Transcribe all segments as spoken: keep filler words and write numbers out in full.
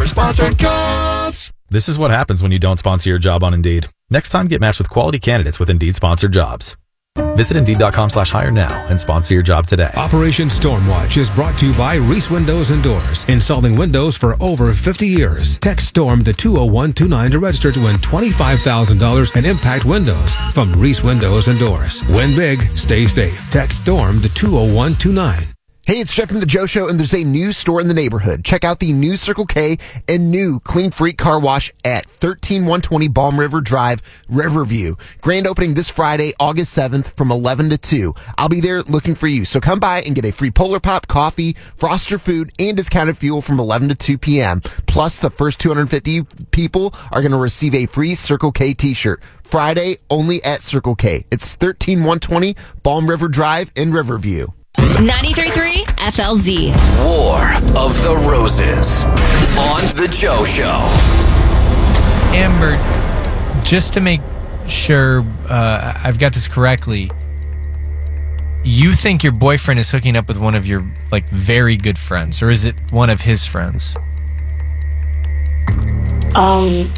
for sponsored jobs. This is what happens when you don't sponsor your job on Indeed. Next time, get matched with quality candidates with Indeed sponsored jobs. Visit Indeed.com slash hire now and sponsor your job today. Operation Stormwatch is brought to you by Reese Windows and Doors, installing windows for over fifty years. Text STORM to two oh one two nine to register to win twenty-five thousand dollars in Impact Windows from Reese Windows and Doors. Win big, stay safe. Text STORM to two oh one two nine. Hey, it's Jeff from the Joe Show, and there's a new store in the neighborhood. Check out the new Circle K and new Clean Freak Car Wash at thirteen one twenty Balm River Drive, Riverview. Grand opening this Friday, August seventh from eleven to two. I'll be there looking for you. So come by and get a free Polar Pop, coffee, Froster food, and discounted fuel from eleven to two p.m. Plus, the first two hundred fifty people are going to receive a free Circle K t-shirt. Friday, only at Circle K. It's thirteen one twenty Balm River Drive in Riverview. ninety-three point three F L Z. War of the Roses on The Joe Show. Amber, just to make sure uh, I've got this correctly, you think your boyfriend is hooking up with one of your, like, very good friends, or is it one of his friends? Um,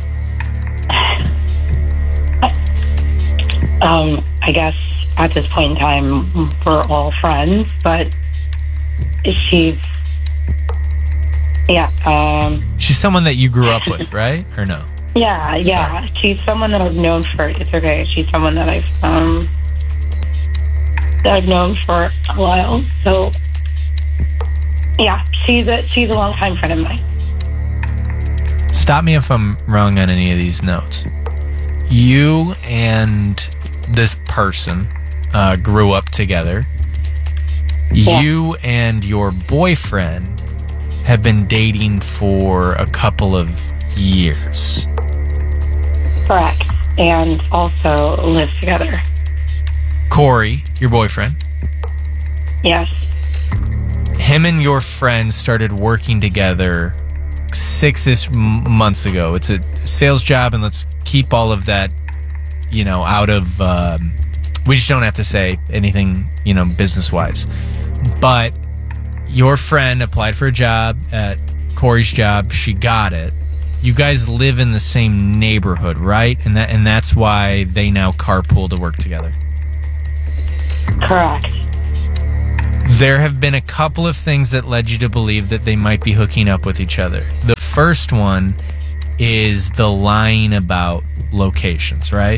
um, I guess at this point in time, we're all friends, but she's, yeah. Um, She's someone that you grew up with, right? Or no? Yeah, yeah. Sorry. She's someone that I've known for, it's okay. She's someone that I've, um, that I've known for a while. So, yeah, she's a, she's a longtime friend of mine. Stop me if I'm wrong on any of these notes. You and this person uh, grew up together. Yeah. You and your boyfriend have been dating for a couple of years. Correct. And also live together. Corey, your boyfriend. Yes. Him and your friend started working together six-ish months ago. It's a sales job, and let's keep all of that, you know, out of, um, we just don't have to say anything, you know, business-wise. But your friend applied for a job at Corey's job. She got it. You guys live in the same neighborhood, right? And that and that's why they now carpool to work together. Correct. There have been a couple of things that led you to believe that they might be hooking up with each other. The first one is the lying about locations, right?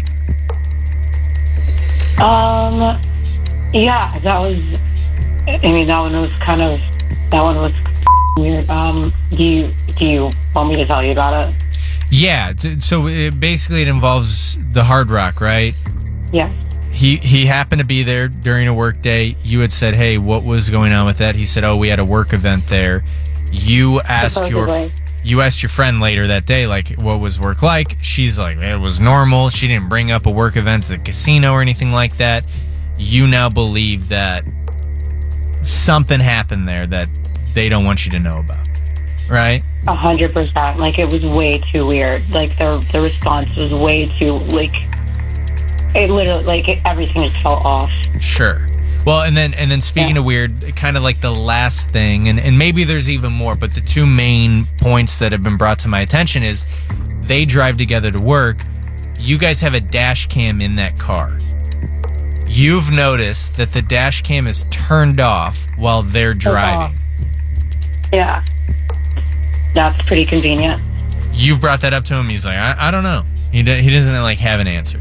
Um, yeah, that was, I mean, that one was kind of, that one was weird. Um, do you, do you want me to tell you about it? Yeah, so it, basically it involves the Hard Rock, right? Yeah. He he happened to be there during a work day. You had said, hey, what was going on with that? He said, oh, we had a work event there. You asked Supposedly. your you asked your friend later that day, like, what was work like? She's like, it was normal. She didn't bring up a work event at the casino or anything like that. You now believe that something happened there that they don't want you to know about, right? A hundred percent. Like, it was way too weird. Like, the the response was way too, like, it literally, like, it, everything just fell off. Sure. Well, and then and then speaking yeah. of weird, kind of like the last thing, and, and maybe there's even more, but the two main points that have been brought to my attention is they drive together to work. You guys have a dash cam in that car. You've noticed that the dash cam is turned off while they're driving. Yeah. That's pretty convenient. You've brought that up to him. He's like, I, I don't know. He do, he doesn't like have an answer.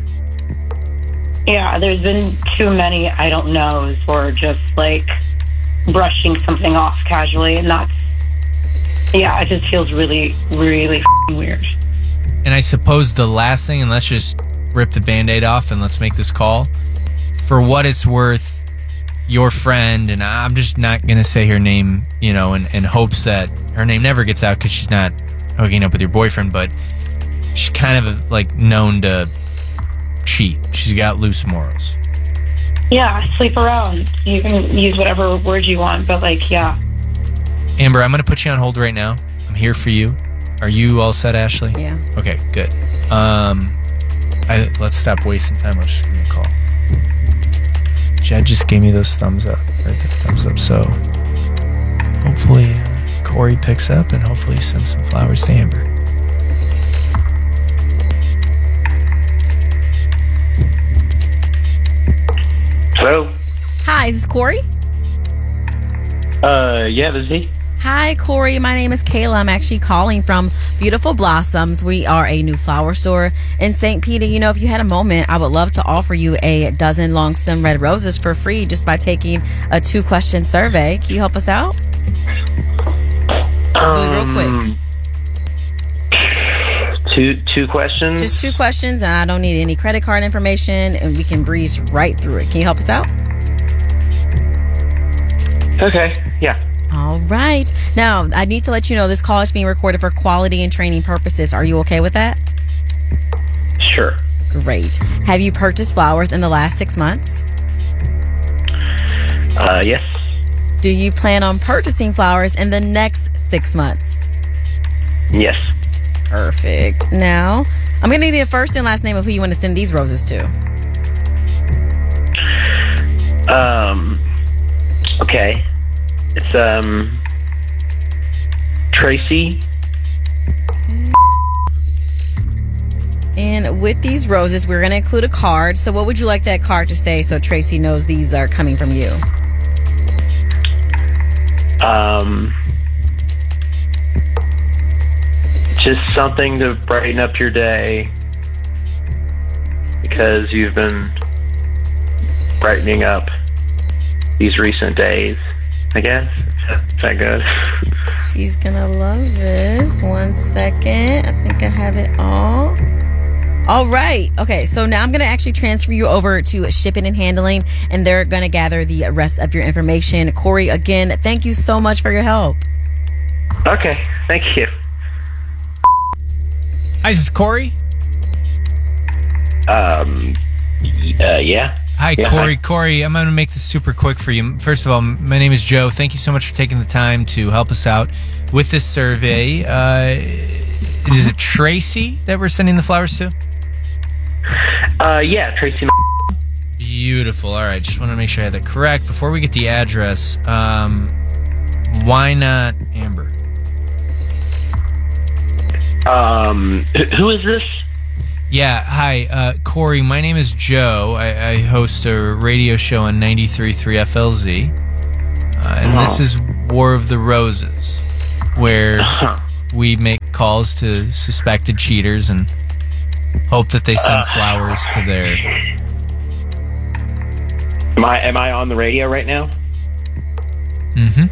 Yeah, there's been too many I don't knows or just like brushing something off casually, and that's, yeah, it just feels really, really f***ing weird. And I suppose the last thing, and let's just rip the Band-Aid off and let's make this call. For what it's worth, your friend, and I'm just not going to say her name, you know, in, in hopes that her name never gets out because she's not hooking up with your boyfriend, but she's kind of like known to cheat. She's got loose morals. Yeah, sleep around. You can use whatever word you want, but like, yeah. Amber, I'm going to put you on hold right now. I'm here for you. Are you all set, Ashley? Yeah. Okay, good. Um, I, let's stop wasting time. I'll just give me a call. Jed just gave me those thumbs up, or the thumbs up, so hopefully uh, Corey picks up and hopefully sends some flowers to Amber. Hello? Hi, is this Corey? Uh, yeah, this is he. Hi, Corey. My name is Kayla. I'm actually calling from Beautiful Blossoms. We are a new flower store in Saint Peter. You know, if you had a moment, I would love to offer you a dozen long stem red roses for free just by taking a two question survey. Can you help us out? Um, Do it real quick. Two two questions. Just two questions, and I don't need any credit card information, and we can breeze right through it. Can you help us out? Okay, yeah. All right. Now, I need to let you know this call is being recorded for quality and training purposes. Are you okay with that? Sure. Great. Have you purchased flowers in the last six months? Uh, yes. Do you plan on purchasing flowers in the next six months? Yes. Perfect. Now, I'm going to need a first and last name of who you want to send these roses to. Um, okay. It's, um, Tracy. And with these roses, we're going to include a card. So what would you like that card to say so Tracy knows these are coming from you? Um, just something to brighten up your day because you've been brightening up these recent days, I guess. Is that good? She's going to love this. One second. I think I have it all. All right. Okay. So now I'm going to actually transfer you over to shipping and handling, and they're going to gather the rest of your information. Corey, again, thank you so much for your help. Okay. Thank you. Hi, this is Corey. Um, uh, yeah. Hi, Yeah, Corey. hi. Corey, I'm going to make this super quick for you. First of all, my name is Joe. Thank you so much for taking the time to help us out with this survey. Uh, is it Tracy that we're sending the flowers to? Uh, yeah, Tracy. Beautiful. All right. Just want to make sure I had that correct. Before we get the address, um, why not Amber? Um, wh- who is this? Yeah, hi, uh, Corey. My name is Joe. I, I host a radio show on ninety-three point three F L Z. Uh, and this is War of the Roses, where we make calls to suspected cheaters and hope that they send flowers to their... Am I am I on the radio right now? Mm-hmm.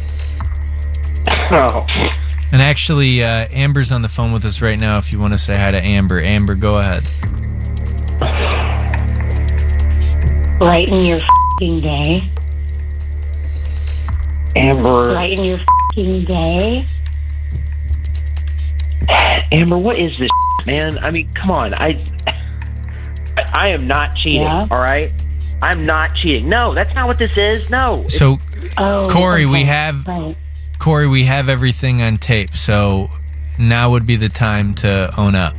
Oh. And actually, uh, Amber's on the phone with us right now if you want to say hi to Amber. Amber, go ahead. Brighten your f***ing day. Amber. Brighten your f***ing day. Amber, what is this, man? I mean, come on. I, I, I am not cheating. Yeah? All right, I'm not cheating. No, that's not what this is. No. So, Oh, Corey, we okay. have Right. Corey, we have everything on tape. So now would be the time to own up.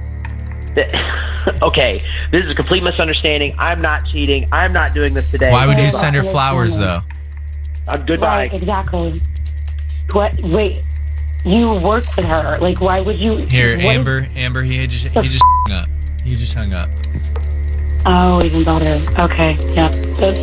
Okay, this is a complete misunderstanding. I'm not cheating. I'm not doing this today. Why would you Right. send her flowers, though? Uh, goodbye. Right, exactly. What? Wait, you work with her. Like, why would you? Here, what is- Amber. Amber, he just he just hung up. He just hung up. Oh, even better. Okay, yeah. That's